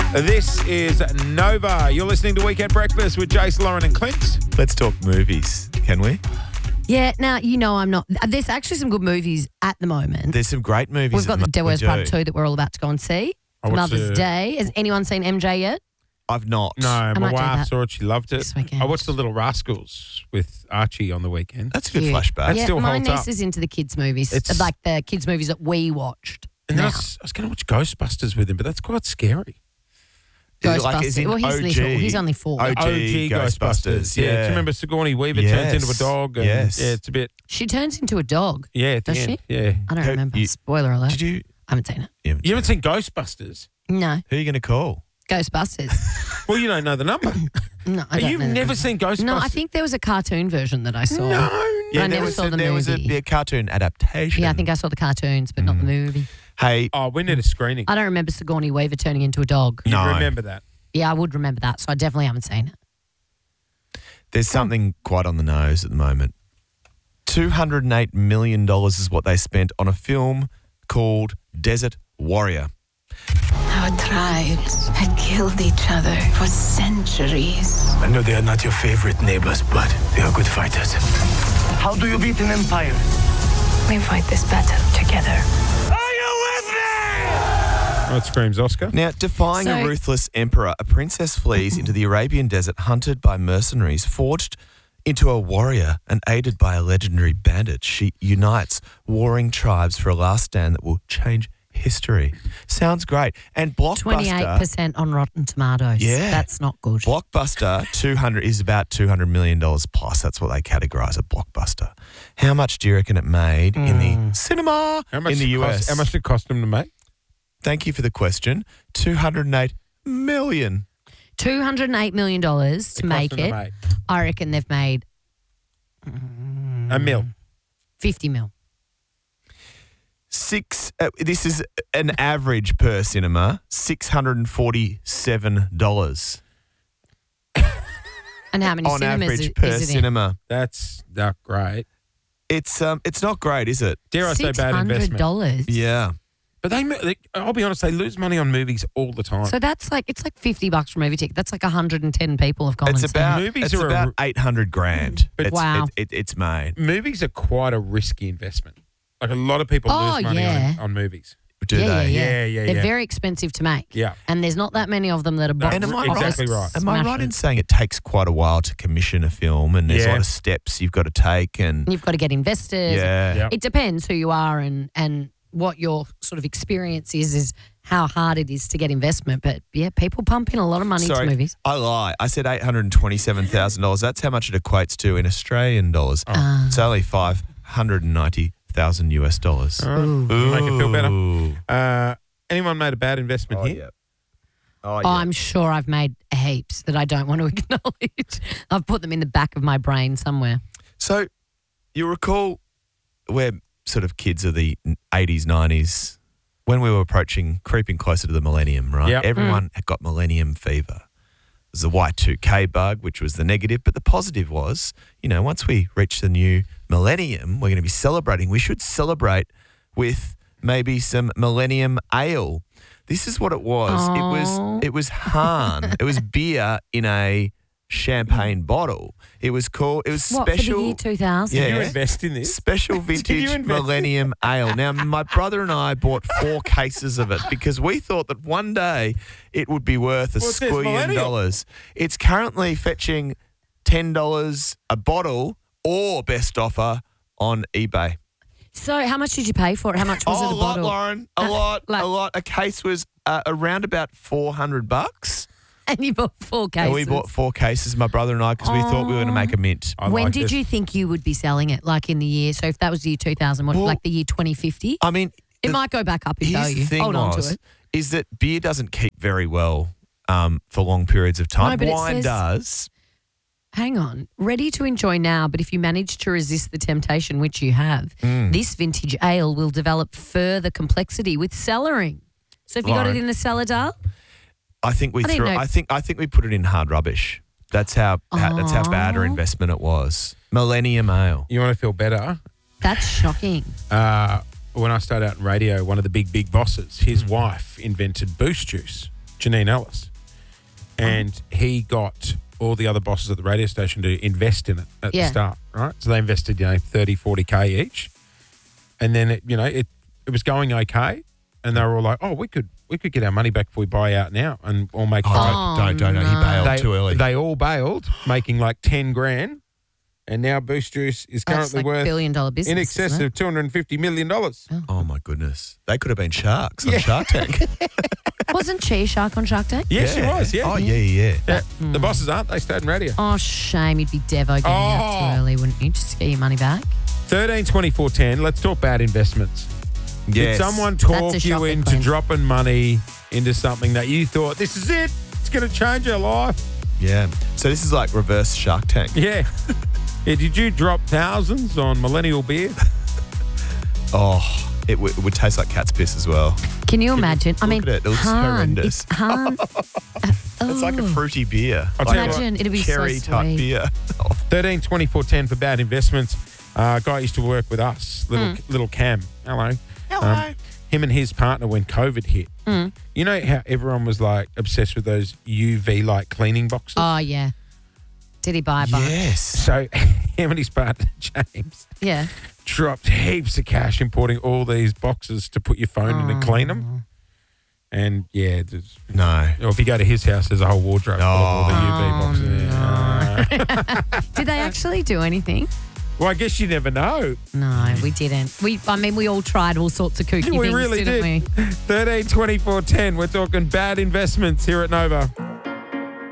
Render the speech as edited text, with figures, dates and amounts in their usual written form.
This is Nova. You're listening to Weekend Breakfast with Jace, Lauren and Clint. Let's talk movies, can we? Yeah, now, you know I'm not. There's actually some good movies at the moment. There's some great movies. We've got at The the Worst moment. Part 2 that we're all about to go and see. I watched Mother's the- Day. Has anyone seen MJ yet? I've not. No, my might do wife that saw it. She loved it. this weekend. I watched The Little Rascals with Archie on the weekend. That's a good Cute. flashback. Yeah, still my holds niece up. is into the kids' movies, It's- like the kids' movies that we watched. And then I now. was going to watch Ghostbusters with him, but that's quite scary. Is it like, Ghostbusters. as in Well, he's OG? little. He's only 4. OG Ghostbusters. Yeah. Do Yeah. you remember Sigourney Weaver Yes. turns into a dog? And, Yes. Yeah, it's a bit. She turns into a dog. Yeah, at the Does end. she? Yeah. I don't Who- remember. you- Spoiler alert. Did you? I haven't seen it. You haven't seen Ghostbusters? No. Who are you going to call? Ghostbusters. Well, you don't know the number. No, I don't You've know the never name. seen Ghostbusters? No, I think there was a cartoon version that I saw. No. I never saw the there was movie. a cartoon adaptation. Yeah, I think I saw the cartoons, but not the movie. Hey, Oh, we need a screening. I don't remember Sigourney Weaver turning into a dog. You No. remember that? Yeah, I would remember that, so I definitely haven't seen it. there's something quite on the nose at the moment. $208 million is what they spent on a film called Desert Warrior. Our tribes had killed each other for centuries. I know they are not your favorite neighbors, but they are good fighters. How do you beat an empire? We fight this battle together. Are you with me? Oh, it screams Oscar. Now, defying a So- ruthless emperor, a princess flees into the Arabian desert hunted by mercenaries, forged into a warrior and aided by a legendary bandit. She unites warring tribes for a last stand that will change history. Sounds great. And Blockbuster, 28% on Rotten Tomatoes. Yeah. That's not good. Blockbuster 200 is about $200 million plus. That's what they categorize a blockbuster. How much do you reckon it made in the cinema How much in the it US? cost, how much did it cost them to make? Thank you for the question. $208 million. $208 million to make cost them it. to make. I reckon they've made A mil. 50 mil. This is an average per cinema, $647 And how many on cinemas average per is it in? cinema. That's not great. It's not great, is it? Dare I say bad investment? $600. Yeah. But I'll be honest, they lose money on movies all the time. So that's like, it's like $50 for a movie ticket. That's like 110 people have gone It's and seen about it. Movies it's are about $800,000. But- Wow. It's made. Movies are quite a risky investment. Like a lot of people Oh, lose money yeah. on movies. Do they? Yeah, They're yeah. very expensive to make. Yeah. And there's not that many of them that are box And am I Exactly office right. Am I right in smashers. saying it takes quite a while to commission a film and there's a Yeah. lot of steps you've got to take and You've got to get investors. yeah. Yeah. It depends who you are and what your sort of experience is how hard it is to get investment. But yeah, people pump in a lot of money Sorry, to movies. I lie. I said $827,000. That's how much it equates to in Australian dollars. It's only $590,000 US dollars. Make it feel better. Ooh. Anyone made a bad investment here? Oh, Oh, I'm sure I've made heaps that I don't want to acknowledge. I've put them in the back of my brain somewhere. So you recall we're sort of kids of the 80s, 90s, when we were creeping closer to the millennium, right? Yep. Everyone had got millennium fever. It was the Y2K bug, which was the negative, but the positive was, once we reach the new millennium, we're going to be celebrating. We should celebrate with maybe some millennium ale. This is what it was. Aw. It was Hahn. It was beer in a champagne bottle. It was What, special. for the year 2000? Yeah. Did you invest in this? Special you vintage invest- millennium ale. Now, my brother and I bought 4 cases of it because we thought that one day it would be worth a Well, it says squillion millennium. dollars. It's currently fetching $10 a bottle or best offer on eBay. So how much did you pay for it? How much was it a a lot, bottle? Lauren. A lot. like- a lot. A case was around about $400. And you bought 4 cases. And we bought 4 cases, my brother and I, because we thought we were going to make a mint. When like did this. you think you would be selling it? Like in the year? So if that was the year 2000, Well, like the year 2050? I mean, It might go back up in here's value. the thing Hold on to it. is that beer doesn't keep very well for long periods of time. No, but it Wine says- does. Hang on. Ready to enjoy now, but if you manage to resist the temptation, which you have, Mm. this vintage ale will develop further complexity with cellaring. So if you got it Lauren. in the cellar, Dale? I think we I threw. didn't know- I think we put it in hard rubbish. That's how bad our Oh. investment it was. Millennium Ale. You want to feel better? That's shocking. When I started out in radio, one of the big bosses, his wife invented Boost Juice. Janine Ellis. And he got all the other bosses at the radio station to invest in it at the start, right? So they invested, 30, 40K each. And then, it was going okay. And they were all like, oh, we could get our money back if we buy out now and all make Don't. He bailed too early. They all bailed, making like 10 grand. And now Boost Juice is currently like worth $1 billion business, in excess of $250 million. Oh, my goodness. They could have been sharks on Shark Tank. Wasn't she a shark on Shark Tank? Yes, she was, yeah. Oh, yeah. The bosses aren't. They stayed in radio. Oh, shame. You'd be Devo getting out too early, wouldn't you? Just get your money back. 13, 24, 10. Let's talk bad investments. Yes. Did someone talk That's a you shocker, into Queen. dropping money into something that you thought, this is it, it's going to change our life? Yeah. So this is like reverse Shark Tank. Yeah. Did you drop thousands on millennial beer? Oh, it would taste like cat's piss as well. Can you imagine? I mean, Look at it. It looks horrendous. It's like a fruity beer. I'll tell you Imagine, it'd be so cherry type sweet. beer. 13, 24, 10 for bad investments. Guy used to work with us, little Cam. Hello. Him and his partner when COVID hit. You know how everyone was like obsessed with those UV light cleaning boxes? Oh, yeah. Did he buy a bunch? Yes. So him and his partner, James, Yeah. dropped heaps of cash importing all these boxes to put your phone in and clean them. And yeah, No. if you go to his house, there's a whole wardrobe full of all the UV boxes. Did they actually do anything? Well, I guess you never know. No, we didn't. We all tried all sorts of kooky We things, really didn't did. we? 13, 24, 10. We're talking bad investments here at Nova.